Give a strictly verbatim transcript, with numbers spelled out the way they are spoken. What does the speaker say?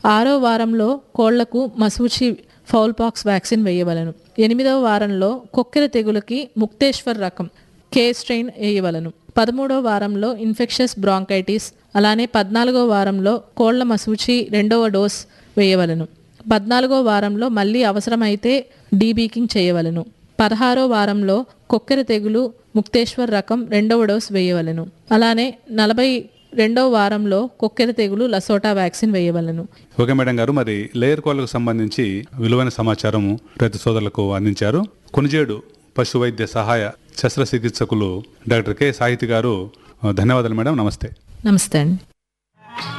ఆరో వారంలో కోళ్లకు మసూచి ఫౌల్ పాక్స్ వ్యాక్సిన్ వేయవలను. ఎనిమిదవ వారంలో కొక్కెర తెగులకి ముక్తేశ్వర్ రకం కే స్ట్రెయిన్ వేయవలను. పదమూడవ వారంలో ఇన్ఫెక్షస్ బ్రాంకైటిస్, అలానే పద్నాలుగో వారంలో కోళ్ల మసూచి రెండవ డోస్ వేయవలను. పద్నాలుగో వారంలో మళ్ళీ అవసరమైతే డీబీకింగ్ చేయవలను. పదహారో వారంలో కొక్కెర తెగులు ముక్తేశ్వర్ రకం రెండవ డోస్ వేయవలను. అలానే నలభై రెండవ వారంలో కొక్కెర తెగులు లసోటా వ్యాక్సిన్ వేయవలను. ఓకే మేడం గారు, మరి లేయర్ కోళ్లకు సంబంధించి విలువైన సమాచారం రైతు సోదరులకు అందించారు. కొనిజేడు పశు వైద్య సహాయ శస్త్రచికిత్సకులు డాక్టర్ కె సాహితి గారు, ధన్యవాదాలు మేడం. నమస్తే. నమస్తే అండి.